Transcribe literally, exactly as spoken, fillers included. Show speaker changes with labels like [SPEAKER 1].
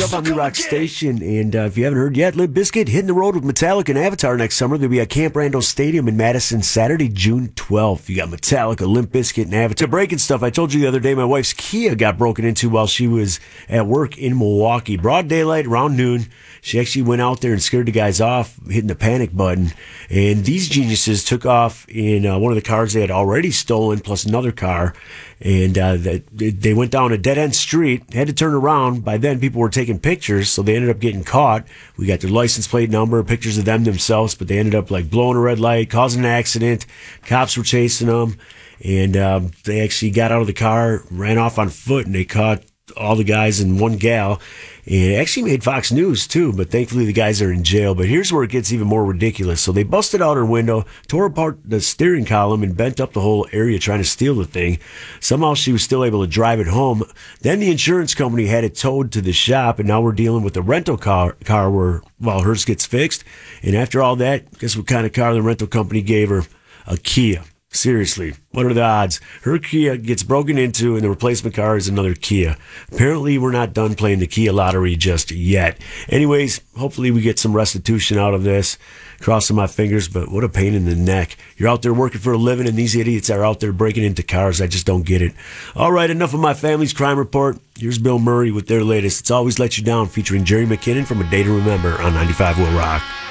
[SPEAKER 1] up on the Rock Station, and uh, if you haven't heard yet, Limp Bizkit hitting the road with Metallica and Avatar next summer. They'll be at Camp Randall Stadium in Madison Saturday, June twelfth. You got Metallica, Limp Bizkit, and Avatar. Breaking stuff. I told you the other day my wife's Kia got broken into while she was at work in Milwaukee. Broad daylight, around noon. She actually went out there and scared the guys off, hitting the panic button. And these geniuses took off in uh, one of the cars they had already stolen, plus another car. And uh, they went down a dead-end street, had to turn around. By then, people were taking pictures, so they ended up getting caught. We got their license plate number, pictures of them themselves, but they ended up like blowing a red light, causing an accident. Cops were chasing them, and um, they actually got out of the car, ran off on foot, and they caught all the guys and one gal. And it actually made Fox News, too, but thankfully the guys are in jail. But here's where it gets even more ridiculous. So they busted out her window, tore apart the steering column, and bent up the whole area trying to steal the thing. Somehow she was still able to drive it home. Then the insurance company had it towed to the shop, and now we're dealing with the rental car, car where, well, hers gets fixed. And after all that, guess what kind of car the rental company gave her? A Kia. Seriously, what are the odds? Her Kia gets broken into, and the replacement car is another Kia. Apparently, we're not done playing the Kia lottery just yet. Anyways, hopefully we get some restitution out of this. Crossing my fingers, but what a pain in the neck. You're out there working for a living, and these idiots are out there breaking into cars. I just don't get it. All right, enough of my family's crime report. Here's Bill Murray with their latest. It's Always Let You Down, featuring Jerry McKinnon from A Day to Remember on ninety-five Will Rock.